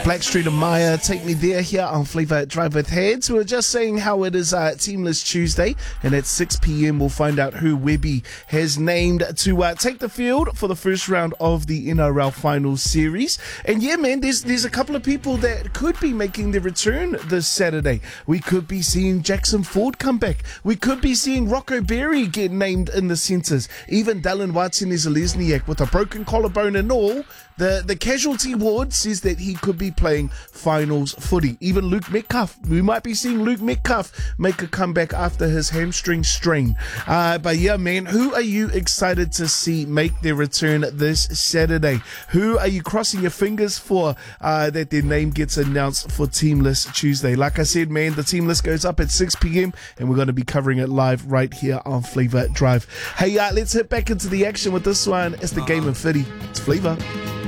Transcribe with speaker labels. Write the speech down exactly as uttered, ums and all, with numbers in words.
Speaker 1: Blackstreet and Maya, Take Me There here on Flavor Drive with Heads. We were just saying how it is uh, Teamless Tuesday, and at six p.m. we'll find out who Webby has named to uh, take the field for the first round of the N R L Finals Series. And yeah, man, there's there's a couple of people that could be making their return this Saturday. We could be seeing Jackson Ford come back. We could be seeing Rocco Berry get named in the centres. Even Dallin Watene-Zelezniak with a broken collarbone and all. The the casualty ward says that he could be playing finals footy. Even Luke Metcalf, we might be seeing Luke Metcalf make a comeback after his hamstring strain. Uh, but yeah, man, who are you excited to see make their return this Saturday? Who are you crossing your fingers for uh, that their name gets announced for Teamless Tuesday? Like I said, man, the team list goes up at six p.m. and we're going to be covering it live right here on Flavor Drive. Hey, uh, let's hit back into the action with this one. It's the Game of Footy. It's Flavor.